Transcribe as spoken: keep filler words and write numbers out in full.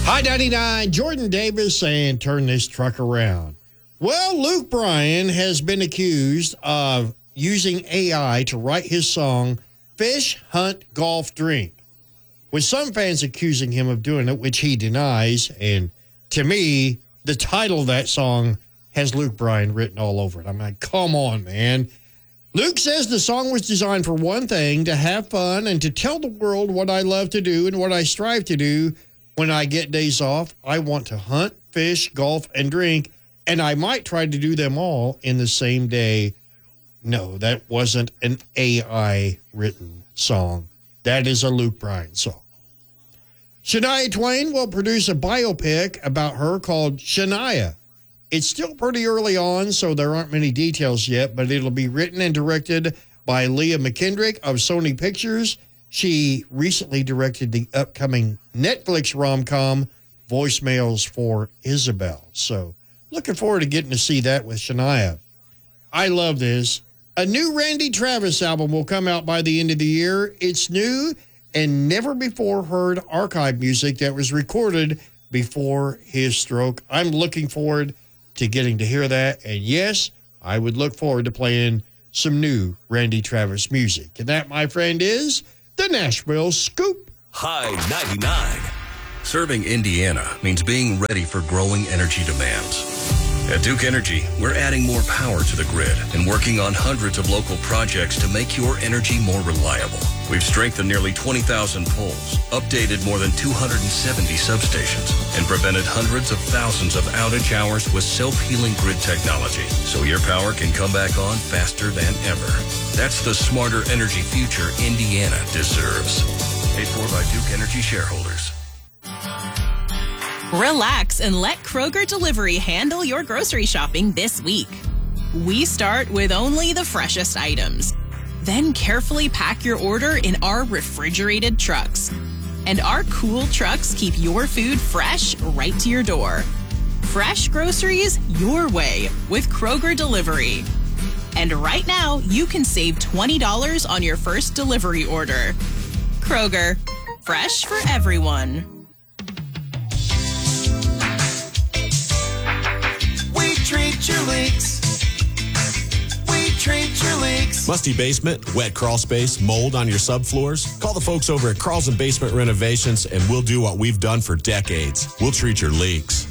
Hi, ninety-nine, Jordan Davis saying, turn this truck around. Well, Luke Bryan has been accused of using A I to write his song, Fish, Hunt, Golf, Drink, with some fans accusing him of doing it, which he denies. And to me, the title of that song has Luke Bryan written all over it. I'm like, come on, man. Luke says the song was designed for one thing, to have fun and to tell the world what I love to do and what I strive to do when I get days off. I want to hunt, fish, golf, and drink, and I might try to do them all in the same day. No, that wasn't an A I-written song. That is a Luke Bryan song. Shania Twain will produce a biopic about her called Shania. It's still pretty early on, so there aren't many details yet, but it'll be written and directed by Leah McKendrick of Sony Pictures. She recently directed the upcoming Netflix rom-com, Voicemails for Isabel. So looking forward to getting to see that with Shania. I love this. A new Randy Travis album will come out by the end of the year. It's new and never before heard archive music that was recorded before his stroke. I'm looking forward to getting to hear that. And yes, I would look forward to playing some new Randy Travis music. And that, my friend, is the Nashville Scoop. High ninety-nine. Serving Indiana means being ready for growing energy demands. At Duke Energy, we're adding more power to the grid and working on hundreds of local projects to make your energy more reliable. We've strengthened nearly twenty thousand poles, updated more than two hundred seventy substations, and prevented hundreds of thousands of outage hours with self-healing grid technology, so your power can come back on faster than ever. That's the smarter energy future Indiana deserves. Paid for by Duke Energy shareholders. Relax and let Kroger Delivery handle your grocery shopping this week. We start with only the freshest items. Then carefully pack your order in our refrigerated trucks. And our cool trucks keep your food fresh right to your door. Fresh groceries your way with Kroger Delivery. And right now, you can save twenty dollars on your first delivery order. Kroger, fresh for everyone. We treat your leaks. We treat your leaks. Musty basement, wet crawl space, mold on your subfloors? Call the folks over at Carlson Basement Renovations and we'll do what we've done for decades. We'll treat your leaks.